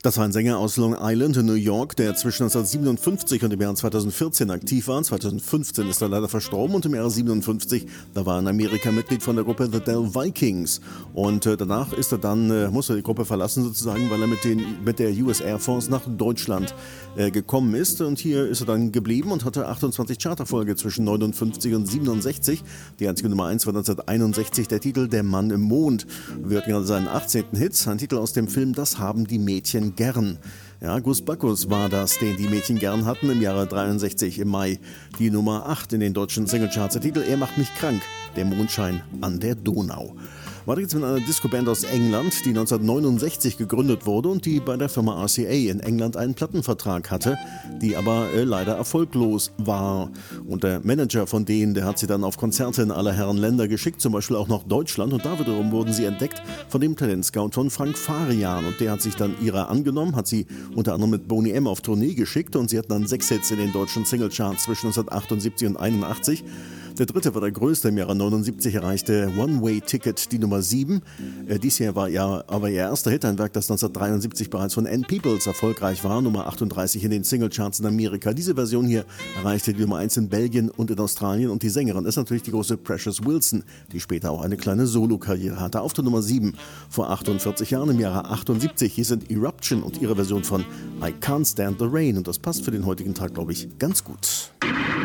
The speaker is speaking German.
Das war ein Sänger aus Long Island in New York, der zwischen 1957 und dem Jahr 2014 aktiv war. 2015 ist er leider verstorben und im Jahre 57, da war er in Amerika Mitglied von der Gruppe The Del Vikings. Und danach ist er dann, musste er die Gruppe verlassen sozusagen, weil er mit der US Air Force nach Deutschland gekommen ist. Und hier ist er dann geblieben und hatte 28 Charterfolge zwischen 59 und 67. Die einzige Nummer 1 war 1961 der Titel Der Mann im Mond. Wir hatten gerade seinen 18. Hit, ein Titel aus dem Film Das haben die Mädchen gern. Ja, Gus Bacchus war das, den die Mädchen gern hatten im Jahre 63 im Mai. Die Nummer 8 in den deutschen Singlecharts. Der Titel Er macht mich krank, der Mondschein an der Donau. Weiter geht's mit einer Disco-Band aus England, die 1969 gegründet wurde und die bei der Firma RCA in England einen Plattenvertrag hatte, die aber leider erfolglos war. Und der Manager von denen, der hat sie dann auf Konzerte in aller Herren Länder geschickt, zum Beispiel auch nach Deutschland. Und da wiederum wurden sie entdeckt von dem Talentscout von Frank Farian. Und der hat sich dann ihrer angenommen, hat sie unter anderem mit Boney M. auf Tournee geschickt und sie hatten dann 6 Hits in den deutschen Singlecharts zwischen 1978 und 81. Der dritte war der größte, im Jahre 79 erreichte One-Way-Ticket die Nummer 7. Dies Jahr war ja aber ihr erster Hit, ein Werk, das 1973 bereits von Ann Peebles erfolgreich war, Nummer 38 in den Singlecharts in Amerika. Diese Version hier erreichte die Nummer 1 in Belgien und in Australien und die Sängerin ist natürlich die große Precious Wilson, die später auch eine kleine Solo-Karriere hatte. Auf der Nummer 7 vor 48 Jahren, im Jahre 78, hier sind Eruption und ihre Version von I Can't Stand the Rain und das passt für den heutigen Tag, glaube ich, ganz gut.